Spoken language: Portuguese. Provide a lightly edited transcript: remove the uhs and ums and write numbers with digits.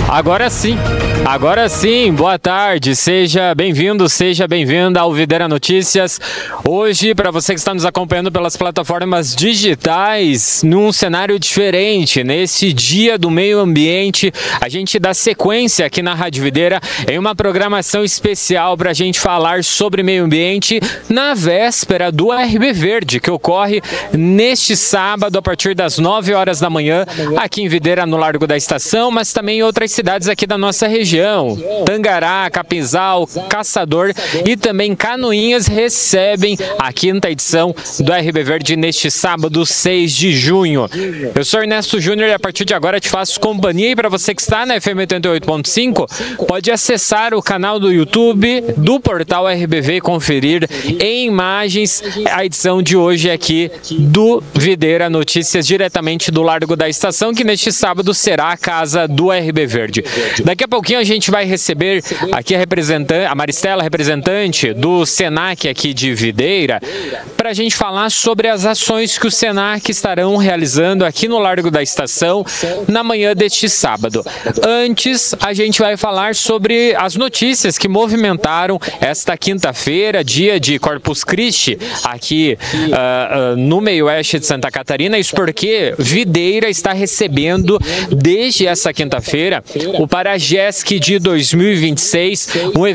Agora sim, boa tarde, seja bem-vindo, seja bem-vinda ao Videira Notícias. Hoje, para você que está nos acompanhando pelas plataformas digitais, num cenário diferente, nesse Dia do Meio Ambiente, a gente dá sequência aqui na Rádio Videira em uma programação especial para a gente falar sobre meio ambiente na véspera do RB Verde, que ocorre neste sábado a partir das 9 horas da manhã, aqui em Videira, no Largo da Estação, mas também em outras cidades aqui da nossa região. Tangará, Capinzal, Caçador e também Canoinhas recebem a quinta edição do RB Verde neste sábado, 6 de junho. Eu sou Ernesto Júnior e a partir de agora te faço companhia, e para você que está na FM 88.5, pode acessar o canal do YouTube do portal RBV e conferir em imagens a edição de hoje aqui do Videira Notícias, diretamente do Largo da Estação, que neste sábado será a casa do RB Verde. Daqui a pouquinho a gente vai receber aqui a Maristela, representante do Senac aqui de Videira, para a gente falar sobre as ações que o Senac estarão realizando aqui no Largo da Estação na manhã deste sábado. Antes, a gente vai falar sobre as notícias que movimentaram esta quinta-feira, dia de Corpus Christi, aqui no meio-oeste de Santa Catarina. Isso porque Videira está recebendo, desde essa quinta-feira, o Paragesc de 2026, um